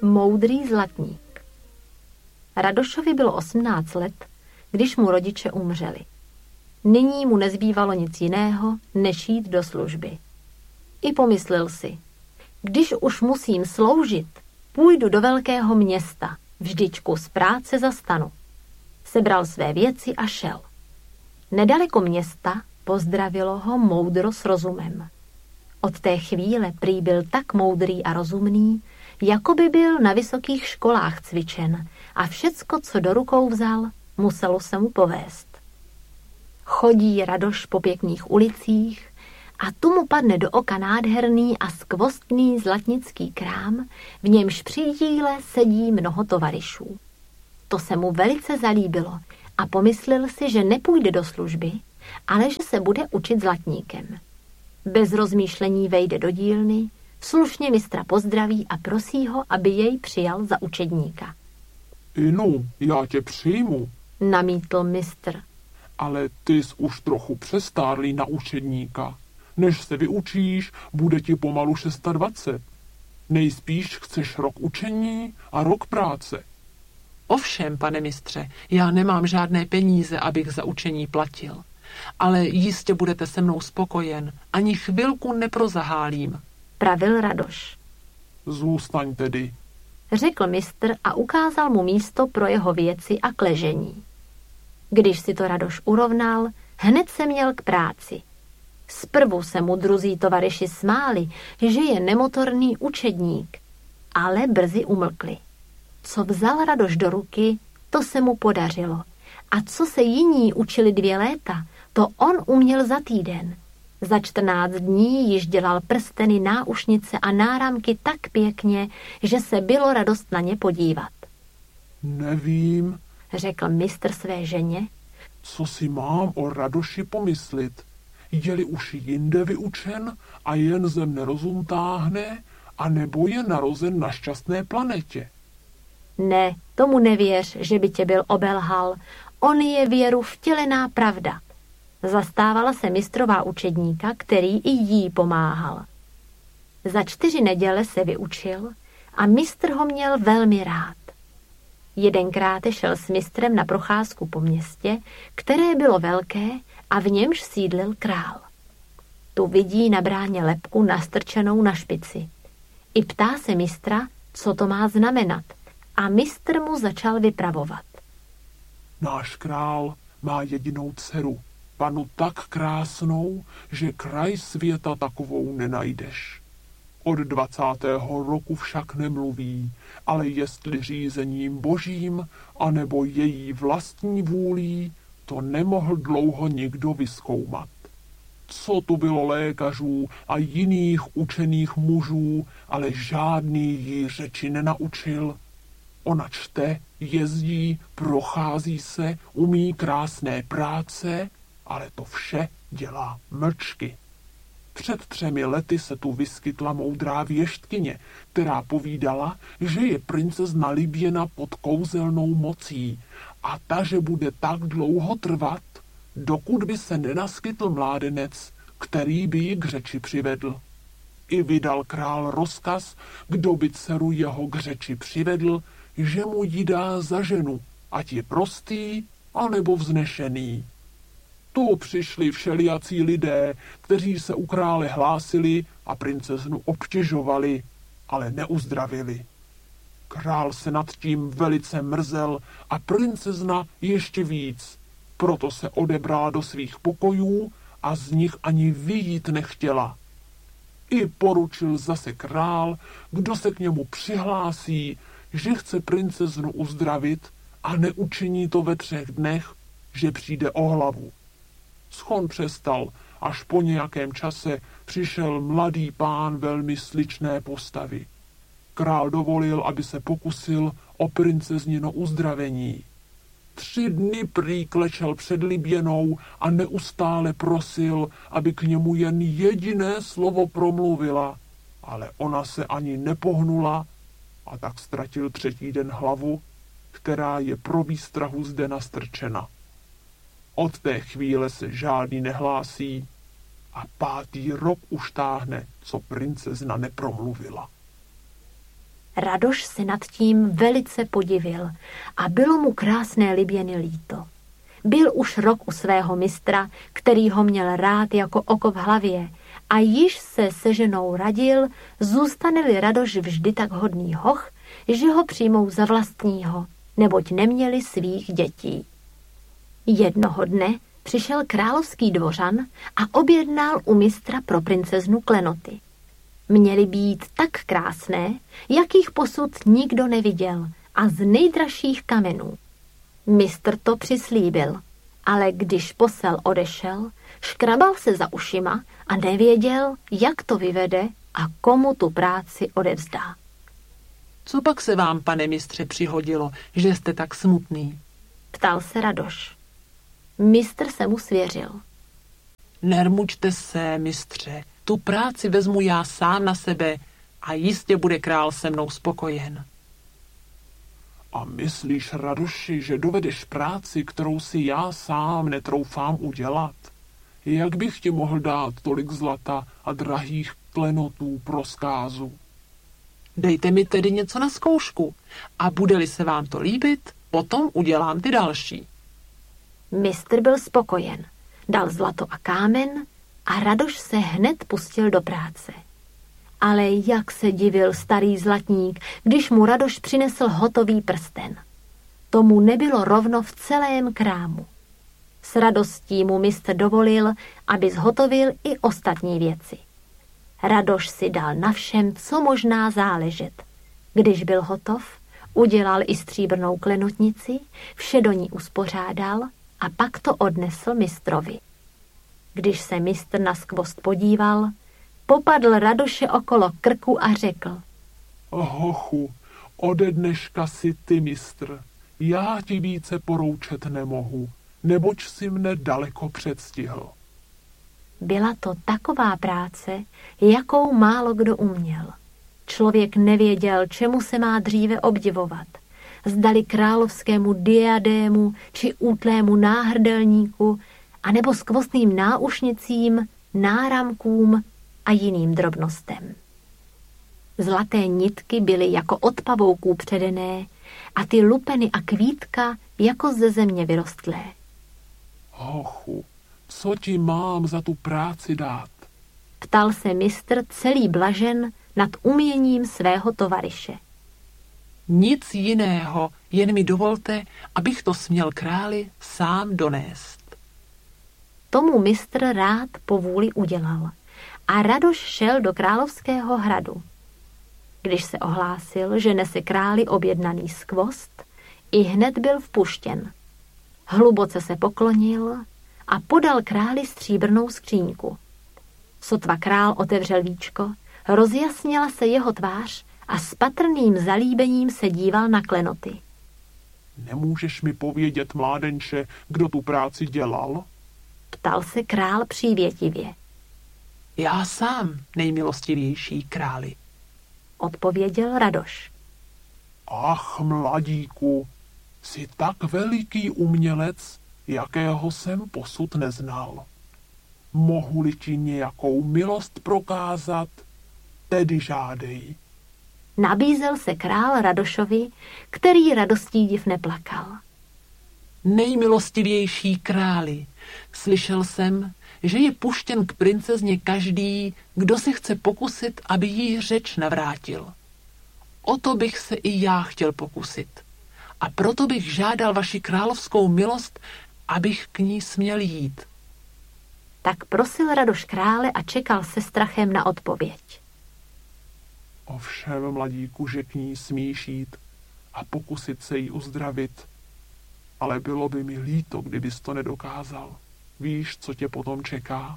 Moudrý zlatník. Radošovi bylo 18 let, když mu rodiče umřeli. Nyní mu nezbývalo nic jiného, než jít do služby. I pomyslel si, když už musím sloužit, půjdu do velkého města, vždyť kus práce zastanu. Sebral své věci a šel. Nedaleko města pozdravilo ho moudro s rozumem. Od té chvíle prý byl tak moudrý a rozumný, jako by byl na vysokých školách cvičen a všecko, co do rukou vzal, muselo se mu povést. Chodí Radoš po pěkných ulicích a tu mu padne do oka nádherný a skvostný zlatnický krám, v němž při díle sedí mnoho tovaryšů. To se mu velice zalíbilo a pomyslel si, že nepůjde do služby, ale že se bude učit zlatníkem. Bez rozmýšlení vejde do dílny, slušně mistra pozdraví a prosí ho, aby jej přijal za učedníka. Inu, já tě přijmu, namítl mistr. ale ty jsi už trochu přestárlý na učedníka. Než se vyučíš, bude ti pomalu 26. Nejspíš chceš rok učení a rok práce. Ovšem, pane mistře, já nemám žádné peníze, abych za učení platil. Ale jistě budete se mnou spokojen, ani chvilku neprozahálím, Pravil Radoš. Zůstaň tedy. Řekl mistr a ukázal mu místo pro jeho věci a k ležení. Když si to Radoš urovnal, hned se měl k práci. Zprvu se mu druzí tovaryši smáli, že je nemotorný učedník, ale brzy umlkli. Co vzal Radoš do ruky, to se mu podařilo. A co se jiní učili 2 léta, to on uměl za týden. Za 14 dní již dělal prsteny, náušnice a náramky tak pěkně, že se bylo radost na ně podívat. Nevím, Řekl mistr své ženě. co si mám o Radoši pomyslit. Je-li už jinde vyučen a jen ze mne rozum táhne, anebo je narozen na šťastné planetě. Ne, tomu nevěř, že by tě byl obelhal. On je věru vtělená pravda. Zastávala se mistrová učedníka, který i jí pomáhal. Za 4 neděle se vyučil a mistr ho měl velmi rád. Jedenkrát šel s mistrem na procházku po městě, které bylo velké a v němž sídlil král. Tu vidí na bráně lebku nastrčenou na špici. I ptá se mistra, co to má znamenat, a mistr mu začal vypravovat. Náš král má jedinou dceru, panu tak krásnou, že kraj světa takovou nenajdeš. Od 20. roku však nemluví, ale jestli řízením božím, anebo její vlastní vůlí, to nemohl dlouho nikdo vyzkoumat. Co tu bylo lékařů a jiných učených mužů, ale žádný jí řeči nenaučil. Ona čte, jezdí, prochází se, umí krásné práce, ale to vše dělá mlčky. Před 3 lety se tu vyskytla moudrá věštkyně, která povídala, že je princezna Liběna pod kouzelnou mocí a ta, že bude tak dlouho trvat, dokud by se nenaskytl mládenec, který by ji k řeči přivedl. I vydal král rozkaz, kdo by dceru jeho k řeči přivedl, že mu ji dá za ženu, ať je prostý, anebo vznešený. Tu přišli všelijací lidé, kteří se u krále hlásili a princeznu obtěžovali, ale neuzdravili. Král se nad tím velice mrzel a princezna ještě víc, proto se odebrala do svých pokojů a z nich ani vyjít nechtěla. I poručil zase král, kdo se k němu přihlásí, že chce princeznu uzdravit a neučiní to ve 3 dnech, že přijde o hlavu. Schon přestal, až po nějakém čase přišel mladý pán velmi sličné postavy. Král dovolil, aby se pokusil o princeznino uzdravení. 3 dny prý klečel před Liběnou a neustále prosil, aby k němu jen jediné slovo promluvila, ale ona se ani nepohnula a tak ztratil 3. den hlavu, která je pro výstrahu zde nastrčena. Od té chvíle se žádný nehlásí a 5. rok už táhne, co princezna nepromluvila. Radoš se nad tím velice podivil a bylo mu krásné Liběny líto. Byl už rok u svého mistra, který ho měl rád jako oko v hlavě, a již se ženou radil, zůstane-li Radoš vždy tak hodný hoch, že ho přijmou za vlastního, neboť neměli svých dětí. Jednoho dne přišel královský dvořan a objednal u mistra pro princeznu klenoty. Měly být tak krásné, jakých posud nikdo neviděl, a z nejdražších kamenů. Mistr to přislíbil, ale když posel odešel, škrabal se za ušima a nevěděl, jak to vyvede a komu tu práci odevzdá. Co pak se vám, pane mistře, přihodilo, že jste tak smutný? Ptal se Radoš. Mistr se mu svěřil. Nermučte se, mistře, tu práci vezmu já sám na sebe a jistě bude král se mnou spokojen. A myslíš, Radoši, že dovedeš práci, kterou si já sám netroufám udělat? Jak bych ti mohl dát tolik zlata a drahých klenotů pro zkázu? Dejte mi tedy něco na zkoušku a bude-li se vám to líbit, potom udělám ty další. Mistr byl spokojen, dal zlato a kámen a Radoš se hned pustil do práce. Ale jak se divil starý zlatník, když mu Radoš přinesl hotový prsten. Tomu nebylo rovno v celém krámu. S radostí mu mistr dovolil, aby zhotovil i ostatní věci. Radoš si dal na všem, co možná záležet. Když byl hotov, udělal i stříbrnou klenotnici, vše do ní uspořádal a pak to odnesl mistrovi. Když se mistr na skvost podíval, popadl Radoše okolo krku a řekl: Hochu, ode dneška si ty mistr, já ti více poroučet nemohu, neboť si mne daleko předstihl. Byla to taková práce, jakou málo kdo uměl. Člověk nevěděl, čemu se má dříve obdivovat. Zdali královskému diadému či útlému náhrdelníku, anebo skvostným náušnicím, náramkům a jiným drobnostem. Zlaté nitky byly jako od pavouků předené a ty lupeny a kvítka jako ze země vyrostlé. Hochu, co ti mám za tu práci dát? Ptal se mistr celý blažen nad uměním svého tovaryše. Nic jiného, jen mi dovolte, abych to směl králi sám donést. Tomu mistr rád po vůli udělal a Radoš šel do královského hradu. Když se ohlásil, že nese králi objednaný skvost, i hned byl vpuštěn. Hluboce se poklonil a podal králi stříbrnou skříňku. Sotva král otevřel víčko, rozjasnila se jeho tvář a s patrným zalíbením se díval na klenoty. Nemůžeš mi povědět, mládenče, kdo tu práci dělal? Ptal se král přívětivě. Já sám, nejmilostivější králi, odpověděl Radoš. Ach, mladíku, jsi tak veliký umělec, jakého jsem posud neznal. Mohu-li ti nějakou milost prokázat, tedy žádej. Nabízel se král Radošovi, který radostí div neplakal. Nejmilostivější králi, slyšel jsem, že je puštěn k princezně každý, kdo se chce pokusit, aby jí řeč navrátil. O to bych se i já chtěl pokusit. A proto bych žádal vaši královskou milost, abych k ní směl jít. Tak prosil Radoš krále a čekal se strachem na odpověď. Ovšem, mladíku, že k ní smíš jít a pokusit se jí uzdravit. Ale bylo by mi líto, kdybys to nedokázal. Víš, co tě potom čeká?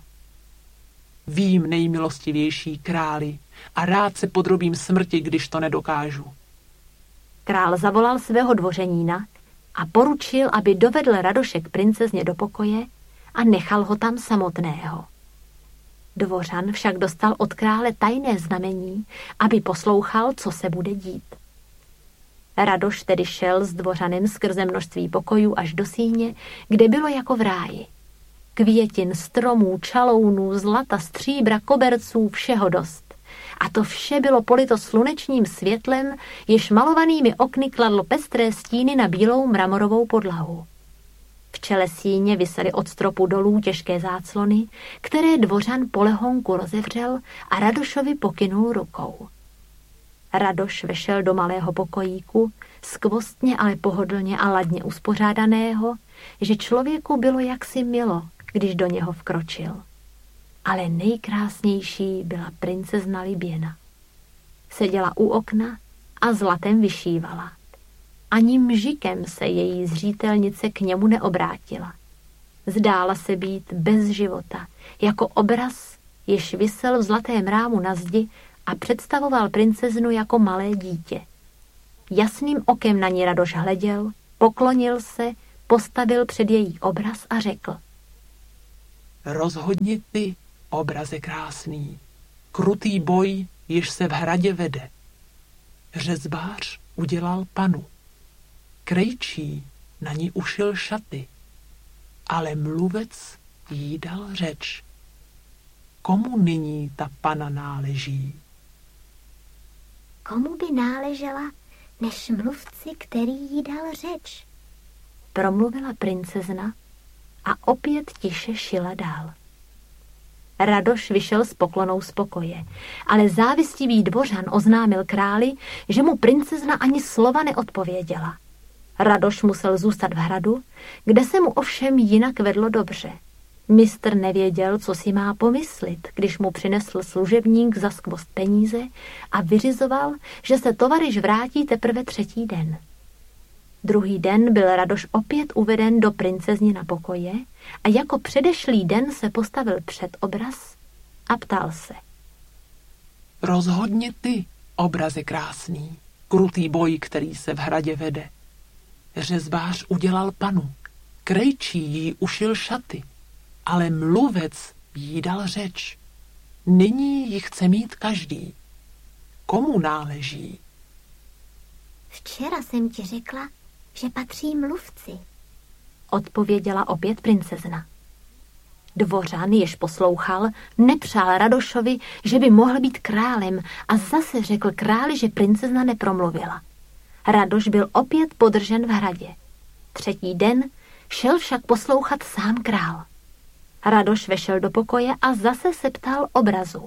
Vím, nejmilostivější králi, a rád se podrobím smrti, když to nedokážu. Král zavolal svého dvořenína a poručil, aby dovedl Radoše k princezně do pokoje a nechal ho tam samotného. Dvořan však dostal od krále tajné znamení, aby poslouchal, co se bude dít. Radoš tedy šel s dvořanem skrze množství pokojů až do síně, kde bylo jako v ráji. Květin, stromů, čalounů, zlata, stříbra, koberců, všeho dost. a to vše bylo polito slunečním světlem, jež malovanými okny kladlo pestré stíny na bílou mramorovou podlahu. V čele síně visely od stropu dolů těžké záclony, které dvořan po lehonku rozevřel a Radošovi pokynul rukou. Radoš vešel do malého pokojíku, skvostně, ale pohodlně a ladně uspořádaného, že člověku bylo jaksi milo, když do něho vkročil. Ale nejkrásnější byla princezna Liběna. Seděla u okna a zlatem vyšívala. Ani mžikem se její zřítelnice k němu neobrátila. Zdála se být bez života, jako obraz, jež visel v zlatém rámu na zdi a představoval princeznu jako malé dítě. Jasným okem na ní Radoš hleděl, poklonil se, postavil před její obraz a řekl: Rozhodni ty, obraze krásný, krutý boj, jež se v hradě vede. Řezbář udělal panu, krejčí na ní ušil šaty, ale mluvec jí dal řeč. Komu nyní ta pana náleží? Komu by náležela, než mluvci, který jí dal řeč? Promluvila princezna a opět tiše šila dál. Radoš vyšel s poklonou z pokoje, ale závistivý dvořan oznámil králi, že mu princezna ani slova neodpověděla. Radoš musel zůstat v hradu, kde se mu ovšem jinak vedlo dobře. Mistr nevěděl, co si má pomyslit, když mu přinesl služebník za skvost peníze a vyřizoval, že se tovaryš vrátí teprve 3. den. Druhý den byl Radoš opět uveden do princeznina pokoje a jako předešlý den se postavil před obraz a ptal se: Rozhodni ty, obraze krásný, krutý boj, který se v hradě vede. Řezbář udělal panu, krejčí jí ušil šaty, ale mluvec jí dal řeč. Nyní ji chce mít každý. Komu náleží? Včera jsem ti řekla, že patří mluvci, odpověděla opět princezna. Dvořan, jež poslouchal, nepřál Radošovi, že by mohl být králem a zase řekl králi, že princezna nepromluvila. Radoš byl opět podržen v hradě. 3. den šel však poslouchat sám král. Radoš vešel do pokoje a zase se ptal obrazu: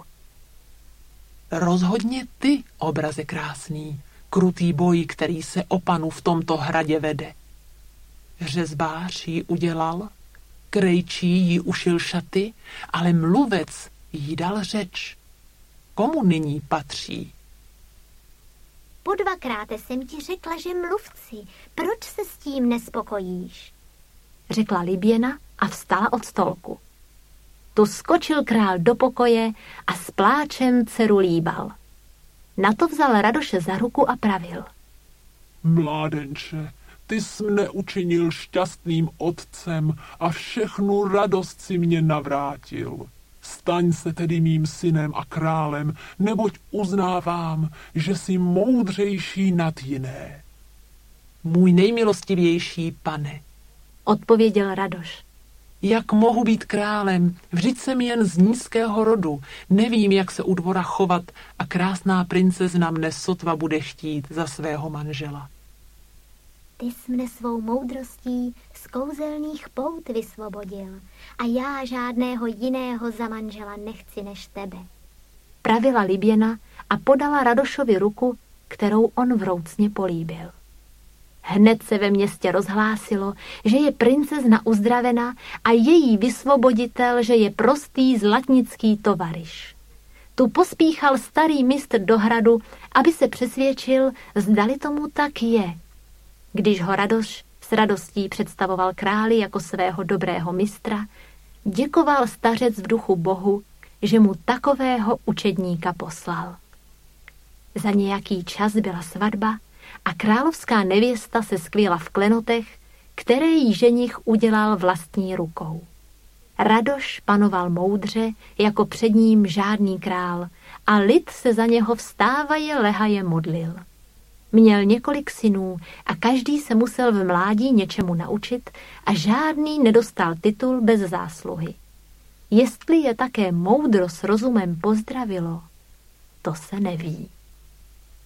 Rozhodně ty, obraze krásný, krutý boj, který se o panu v tomto hradě vede. Řezbář ji udělal, krejčí jí ušil šaty, ale mluvec jí dal řeč. Komu nyní patří? Po 2krát jsem ti řekla, že mluvci, proč se s tím nespokojíš? Řekla Liběna a vstala od stolku. Tu skočil král do pokoje a s pláčem dceru líbal. Na to vzal Radoše za ruku a pravil: Mládenče, ty jsi mne učinil šťastným otcem a všechnu radost si mě navrátil. Staň se tedy mým synem a králem, neboť uznávám, že jsi moudřejší nad jiné. Můj nejmilostivější pane, odpověděl Radoš. Jak mohu být králem? Vždyť jsem jen z nízkého rodu. Nevím, jak se u dvora chovat a krásná princezna mne sotva bude chtít za svého manžela. Ty jsi mne svou moudrostí z kouzelných pout vysvobodil a já žádného jiného za manžela nechci než tebe. Pravila Liběna a podala Radošovi ruku, kterou on vroucně políbil. Hned se ve městě rozhlásilo, že je princezna uzdravena a její vysvoboditel, že je prostý zlatnický tovaryš. Tu pospíchal starý mistr do hradu, aby se přesvědčil, zdali tomu tak je. Když ho Radoš s radostí představoval králi jako svého dobrého mistra, děkoval stařec v duchu Bohu, že mu takového učedníka poslal. Za nějaký čas byla svatba a královská nevěsta se skvěla v klenotech, které jí ženich udělal vlastní rukou. Radoš panoval moudře, jako před ním žádný král, a lid se za něho vstávaje lehaje modlil. Měl několik synů a každý se musel v mládí něčemu naučit a žádný nedostal titul bez zásluhy. Jestli je také moudro s rozumem pozdravilo, to se neví.